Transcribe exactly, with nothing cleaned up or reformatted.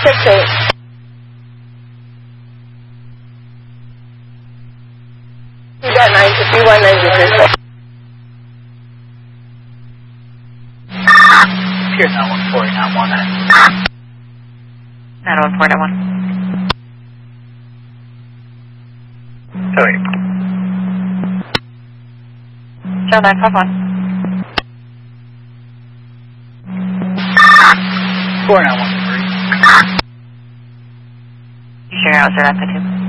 six eight. You got ninety-three one ninety-three. Pier nine one four nine one nine. nine one four nine one. Sorry. Shell nine five one. four nine one three. You sure I was there at the two?